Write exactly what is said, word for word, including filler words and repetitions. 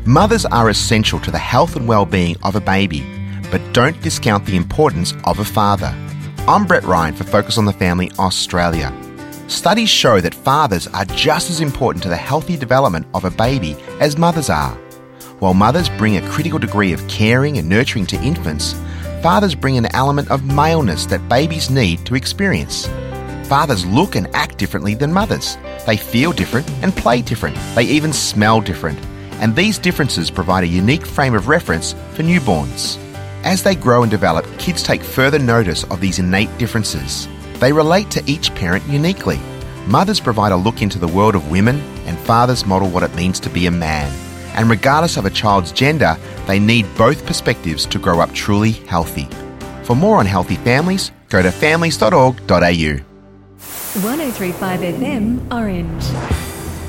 Mothers are essential to the health and well-being of a baby, but don't discount the importance of a father. I'm Brett Ryan for Focus on the Family Australia. Studies show that fathers are just as important to the healthy development of a baby as mothers are. While mothers bring a critical degree of caring and nurturing to infants, fathers bring an element of maleness that babies need to experience. Fathers look and act differently than mothers. They feel different and play different. They even smell different. And these differences provide a unique frame of reference for newborns. As they grow and develop, kids take further notice of these innate differences. They relate to each parent uniquely. Mothers provide a look into the world of women, and fathers model what it means to be a man. And regardless of a child's gender, they need both perspectives to grow up truly healthy. For more on healthy families, go to families dot org dot a u. one oh three point five F M Orange.